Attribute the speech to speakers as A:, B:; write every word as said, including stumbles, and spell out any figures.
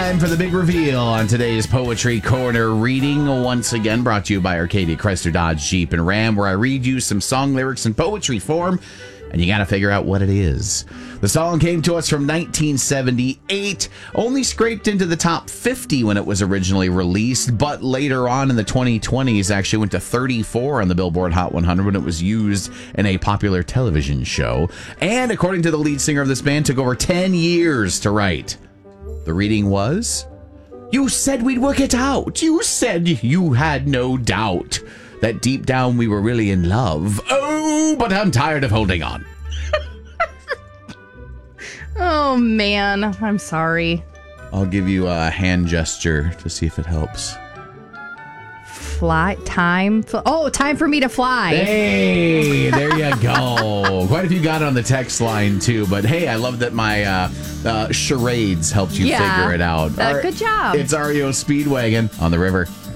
A: time for the big reveal on today's Poetry Corner reading. Once again, brought to you by Arcadia Chrysler Dodge Jeep and Ram, where I read you some song lyrics in poetry form, and you got to figure out what it is. The song came to us from nineteen seventy-eight, only scraped into the top fifty when it was originally released, but later on in the twenty twenties actually went to thirty-four on the Billboard Hot one hundred when it was used in a popular television show. And according to the lead singer of this band, took over ten years to write. The reading was, "You said we'd work it out. You said you had no doubt that deep down we were really in love. Oh, but I'm tired of holding on."
B: Oh, man. I'm sorry.
A: I'll give you a hand gesture to see if it helps.
B: Fly. Time. Fl- oh, time for me to fly.
A: Hey, there you go. Quite a few got it on the text line, too. But hey, I love that my uh, uh, charades helped you
B: Yeah.
A: figure it out.
B: Uh,
A: All right,
B: good job.
A: It's R E O Speedwagon on the river.